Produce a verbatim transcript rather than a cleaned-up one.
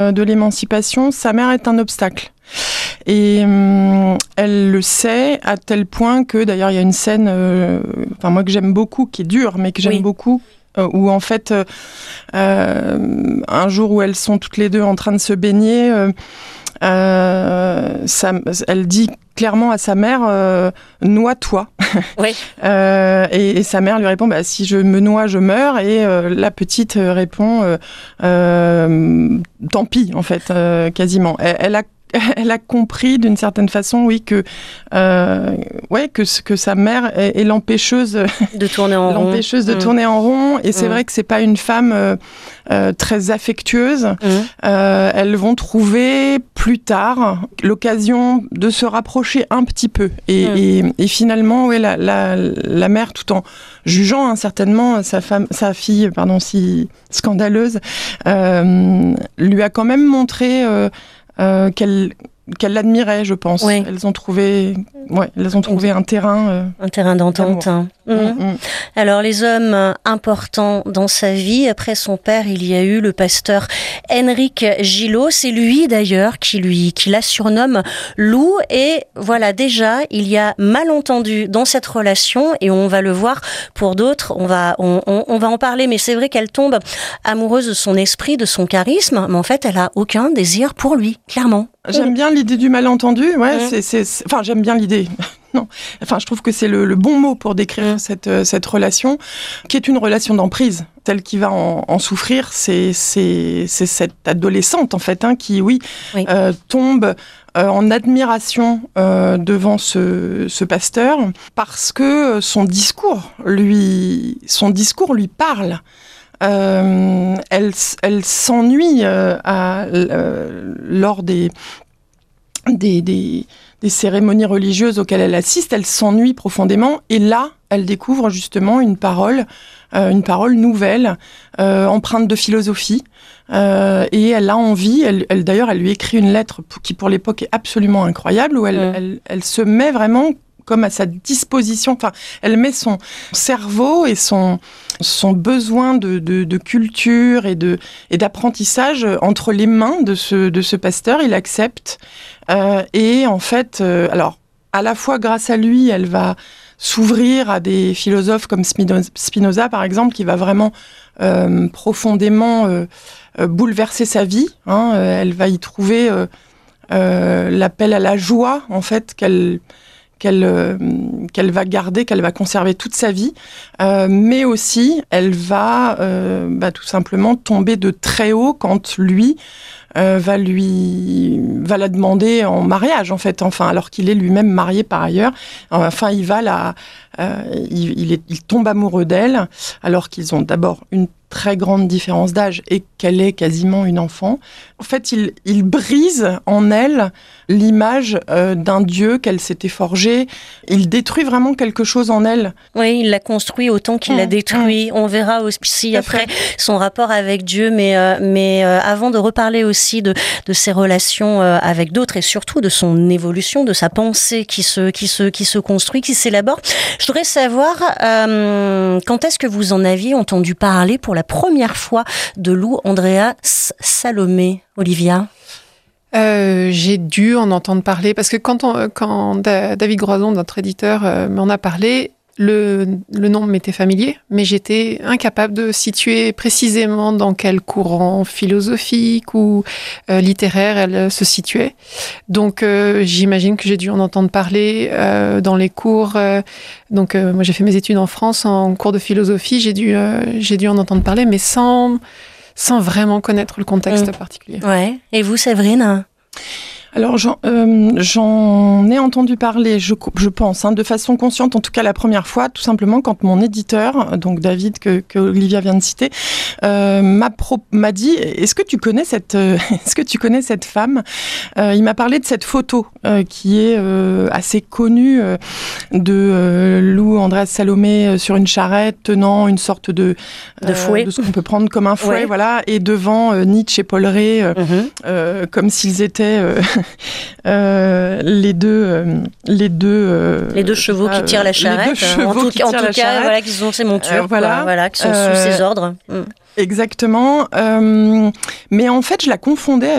de l'émancipation, sa mère est un obstacle. Et hum, elle le sait à tel point que, d'ailleurs, il y a une scène, euh, enfin moi que j'aime beaucoup, qui est dure, mais que j'aime oui. beaucoup, euh, où en fait, euh, euh, un jour où elles sont toutes les deux en train de se baigner, euh, euh, ça, elle dit clairement à sa mère euh, « noie-toi ». Oui. euh, et, et sa mère lui répond bah, « si je me noie, je meurs ». Et euh, la petite répond euh, euh, « tant pis », en fait, euh, quasiment. Elle, elle a Elle a compris d'une certaine façon, oui, que, euh, ouais, que, que sa mère est, est l'empêcheuse de tourner en rond. L'empêcheuse de mmh. tourner en rond. Et c'est mmh. vrai que c'est pas une femme euh, euh, très affectueuse. Mmh. Euh, elles vont trouver plus tard l'occasion de se rapprocher un petit peu. Et, mmh. et, et finalement, ouais, la, la, la mère, tout en jugeant hein, certainement sa, femme, sa fille, pardon, si scandaleuse, euh, lui a quand même montré euh, Euh, qu'elle, qu'elle l'admirait, je pense. Oui. Elles ont trouvé, ouais, elles ont trouvé un terrain... Euh, un terrain d'entente. Hein. Mmh. Mmh. Alors, les hommes importants dans sa vie, après son père, il y a eu le pasteur Henrique Gillot. C'est lui, d'ailleurs, qui, lui, qui la surnomme Lou. Et voilà, déjà, il y a malentendu dans cette relation, et on va le voir pour d'autres. On va, on, on, on va en parler, mais c'est vrai qu'elle tombe amoureuse de son esprit, de son charisme, mais en fait, elle a aucun désir pour lui, clairement. J'aime bien l'idée du malentendu, ouais, mmh. c'est, c'est, c'est, enfin, j'aime bien l'idée. Non, enfin, je trouve que c'est le, le bon mot pour décrire mmh. cette, euh, cette relation, qui est une relation d'emprise. Celle qui va en, en souffrir, c'est, c'est, c'est cette adolescente, en fait, hein, qui, oui, oui. Euh, tombe euh, en admiration euh, devant ce, ce pasteur, parce que son discours lui, son discours lui parle. Euh, elle, elle s'ennuie euh, à, euh, lors des, des, des, des cérémonies religieuses auxquelles elle assiste, elle s'ennuie profondément, et là, elle découvre justement une parole, euh, une parole nouvelle, euh, empreinte de philosophie, euh, et elle a envie, elle, elle, d'ailleurs, elle lui écrit une lettre qui pour l'époque est absolument incroyable, où elle, mmh. elle, elle se met vraiment comme à sa disposition, enfin, elle met son cerveau et son, son besoin de, de, de culture et, de, et d'apprentissage entre les mains de ce, de ce pasteur. Il accepte. Euh, et en fait, euh, alors, à la fois grâce à lui, elle va s'ouvrir à des philosophes comme Spinoza, par exemple, qui va vraiment euh, profondément euh, euh, bouleverser sa vie. Hein. Elle va y trouver euh, euh, l'appel à la joie, en fait, qu'elle... Qu'elle, euh, qu'elle va garder, qu'elle va conserver toute sa vie, euh, mais aussi elle va euh, bah, tout simplement tomber de très haut quand lui euh, va lui va la demander en mariage en fait, enfin alors qu'il est lui-même marié par ailleurs. Enfin il va la, euh, il, il, est, il tombe amoureux d'elle alors qu'ils ont d'abord une très grande différence d'âge et qu'elle est quasiment une enfant. En fait, il, il brise en elle l'image euh, d'un dieu qu'elle s'était forgé. Il détruit vraiment quelque chose en elle. Oui, il l'a construit autant qu'il mmh, l'a détruit. Mmh. On verra aussi après son rapport avec Dieu, mais, euh, mais euh, avant de reparler aussi de, de ses relations euh, avec d'autres et surtout de son évolution, de sa pensée qui se, qui se, qui se construit, qui s'élabore, je voudrais savoir euh, quand est-ce que vous en aviez entendu parler pour la première fois de Lou Andrea Salomé, Olivia? Euh, j'ai dû en entendre parler parce que quand, on, quand David Groison, notre éditeur, euh, m'en a parlé, le, le nom m'était familier, mais j'étais incapable de situer précisément dans quel courant philosophique ou euh, littéraire elle se situait. Donc euh, j'imagine que j'ai dû en entendre parler euh, dans les cours. Euh, donc euh, moi j'ai fait mes études en France en cours de philosophie, j'ai dû, euh, j'ai dû en entendre parler, mais sans, sans vraiment connaître le contexte mmh. particulier. Ouais. Et vous, Séverine ? Alors, j'en, euh, j'en ai entendu parler, je, je pense, hein, de façon consciente, en tout cas la première fois, tout simplement quand mon éditeur, donc David, que, que Olivia vient de citer, euh, m'a, pro- m'a dit « Est-ce que tu connais cette, euh, est-ce que tu connais cette femme ?» euh, Il m'a parlé de cette photo euh, qui est euh, assez connue euh, de euh, Lou Andrea Salomé euh, sur une charrette tenant une sorte de, euh, de fouet, de ce qu'on peut prendre comme un fouet, ouais. voilà, et devant euh, Nietzsche et Paul Rée, euh, mm-hmm. euh, comme s'ils étaient... Euh, euh, les deux, euh, les deux, euh, les deux chevaux qui tirent la charrette. Les deux chevaux en tout, qui en tirent tout la cas, charrette. voilà, qui sont ses montures, euh, voilà, quoi, voilà, qui sont euh, sous ses ordres. Mm. Exactement. Euh, mais en fait, je la confondais